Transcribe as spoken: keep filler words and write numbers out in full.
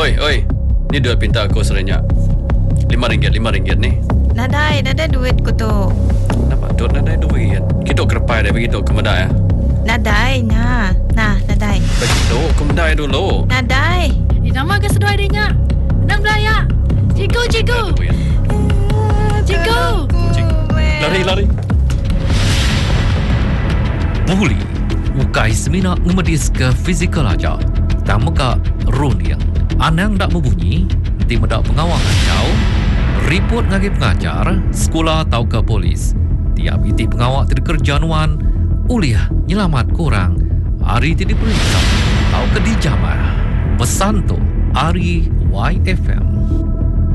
Oi, oi. Ni duit pinta aku serenyak. Lima ringgit, lima ringgit ni. Nadai, nadai duitku tu. Nampak duit nadai duit. Kita kerepai dia begitu ke medai. Nadai, nah. Nah, nadai. Begitu, ke medai dulu. Nadai. Eh, nama ke sedua adanya? Nang belaya. Cigu, cigu. Cigu. Lari, lari. Muli, ukai semina ngemedis ke fizikal aja. Tak muka runia. Anang tak membunyi, nanti medak pengawangan jauh. Report ngagi pengajar, sekolah atau ke polis. Tiap iti pengawak tidak kerjaan uliah nyelamat korang. Hari tidak diperiksa, atau ke dijamah. Pesan tu, Ari Y F M.